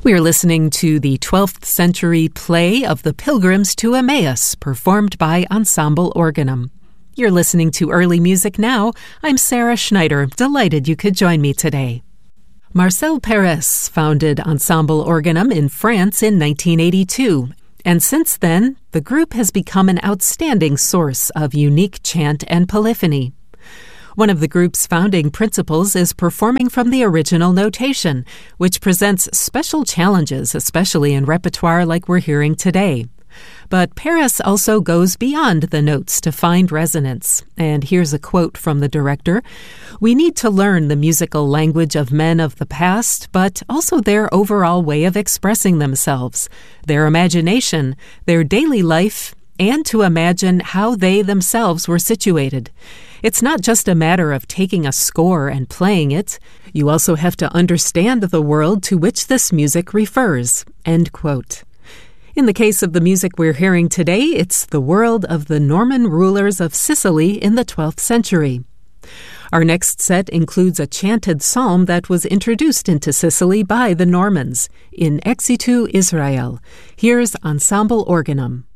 We are listening to the 12th century play of the Pilgrims to Emmaus, performed by Ensemble Organum. You're listening to Early Music Now. I'm Sarah Schneider. Delighted you could join me today. Marcel Pérez founded Ensemble Organum in France in 1982, and since then, the group has become an outstanding source of unique chant and polyphony. One of the group's founding principles is performing from the original notation, which presents special challenges, especially in repertoire like we're hearing today. But Pérez also goes beyond the notes to find resonance. And here's a quote from the director: "We need to learn the musical language of men of the past, but also their overall way of expressing themselves, their imagination, their daily life, and to imagine how they themselves were situated. It's not just a matter of taking a score and playing it. You also have to understand the world to which this music refers." End quote. In the case of the music we're hearing today, it's the world of the Norman rulers of Sicily in the 12th century. Our next set includes a chanted psalm that was introduced into Sicily by the Normans, In Exitu Israel. Here's Ensemble Organum.